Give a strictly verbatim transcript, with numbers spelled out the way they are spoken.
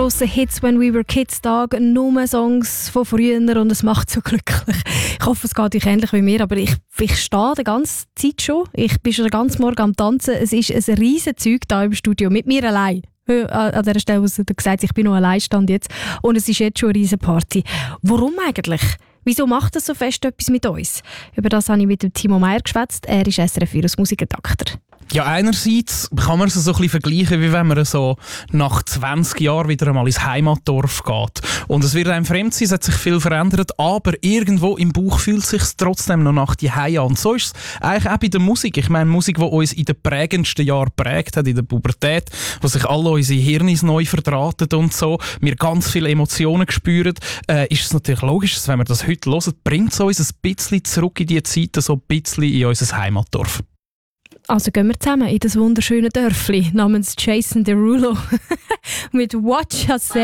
Grosse Hits «When We Were Kids» Tag, nur Songs von früher und es macht so glücklich. Ich hoffe, es geht euch ähnlich wie mir, aber ich, ich stehe die ganze Zeit schon. Ich bin schon den ganzen Morgen am Tanzen. Es ist ein riesen Zeug hier im Studio, mit mir allein. An dieser Stelle, wo du gesagt hast, ich bin noch allein stand jetzt. Und es ist jetzt schon eine riesen Party. Warum eigentlich? Wieso macht das so fest etwas mit uns? Über das habe ich mit dem Timo Meyer geschwätzt. Er ist S R F vier Musikredakteur. Ja, einerseits kann man es so ein bisschen vergleichen, wie wenn man so nach zwanzig Jahren wieder einmal ins Heimatdorf geht. Und es wird einem fremd sein, es hat sich viel verändert, aber irgendwo im Bauch fühlt es sich trotzdem noch nach die Hause an. Und so ist es eigentlich auch bei der Musik. Ich meine, Musik, die uns in den prägendsten Jahren prägt hat, in der Pubertät, wo sich alle unsere Hirne neu verdrahtet und so, wir ganz viele Emotionen spüren, äh, ist es natürlich logisch, dass wenn wir das heute hören, bringt es uns ein bisschen zurück in die Zeit, so ein bisschen in unser Heimatdorf. Also gehen wir zusammen in das wunderschöne Dörfli namens Jason Derulo mit «Watch Us».